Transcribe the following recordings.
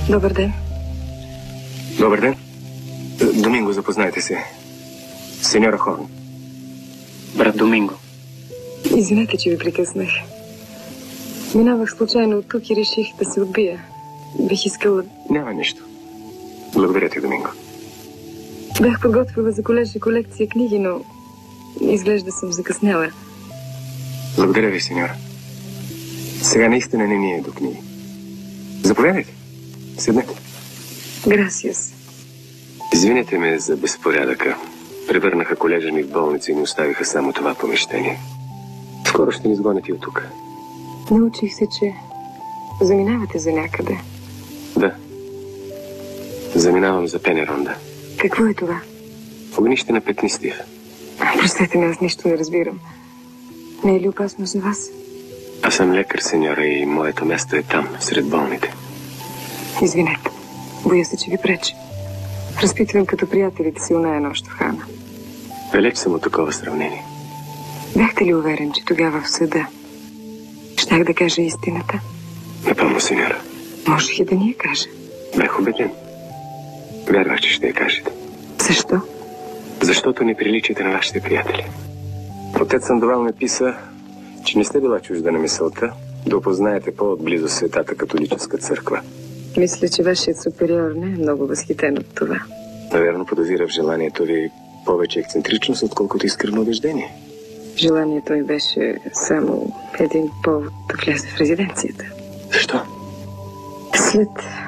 Добър ден. Добър ден. Доминго, запознайте се. Сеньора Хорн. Брат Доминго. Извинете, че ви прекъснах. Минавах случайно от тук и реших да се отбия. Бих искала... Няма нищо. Благодаря ти, Доминго. Бях подготвила за колежа колекция книги, но изглежда съм закъсняла. Благодаря ви, сеньора. Сега наистина не ни е до книги. Заповядайте. Седнете. Грасиас. Извинете ме за безпорядъка. Превърнаха колежа ми в болница и ни оставиха само това помещение. Скоро ще ни изгонят и от тук. Научих се, че заминавате за някъде. Да. Заминавам за Пенеронда. Какво е това? Огнище на Петнистив. Простете ме, аз нищо не разбирам. Не е ли опасно за вас? Аз съм лекар, сеньора, и моето място е там, сред болните. Извинете. Боя се, че ви пречи. Разпитвам като приятелите си оная нощ в Хана. Далеч съм от такова сравнение. Бяхте ли уверен, че тогава в съда щях да кажа истината? Напълно, сеньора. Можех и да ни я кажа. Бях убеден. Вярвах, че ще я кажете. Защо? Защото не приличате на вашите приятели. Отец Сандовал ме писа, че не сте била чужда на мисълта да опознаете по-отблизо Светата католическа църква. Мисля, че вашият супериор не е много възхитен от това. Наверно подозира в желанието ви повече ексцентричност, отколкото искрено убеждение. Желанието ми беше само един повод да влезе в резиденцията. Защо? След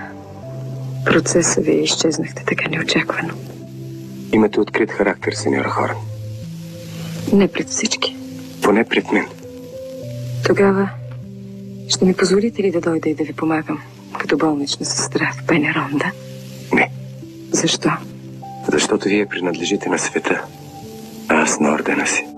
процеса ви изчезнахте така неочаквано. Имате открит характер, сеньора Хорн. Не пред всички. Поне пред мен. Тогава ще ми позволите ли да дойда и да ви помагам като болнична сестра в Пенеронда? Не. Защо? Защото вие принадлежите на света, а аз на ордена си.